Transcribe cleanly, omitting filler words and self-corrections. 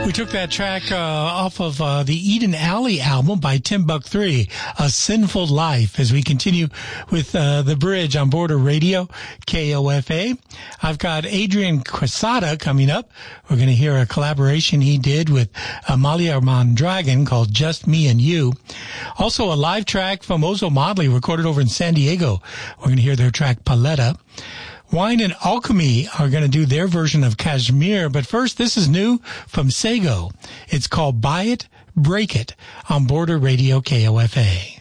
We took that track off of the Eden Alley album by Timbuk 3, A Sinful Life, as we continue with the bridge on Border Radio, KOFA. I've got Adrian Quesada coming up. We're going to hear a collaboration he did with Amalia Mondragon called Just Me and You. Also a live track from Ozo Motley recorded over in San Diego. We're going to hear their track Paletta. Wine and Alchemy are going to do their version of Kashmir, but first, this is new from Sego. It's called Buy It, Break It on Border Radio KOFA.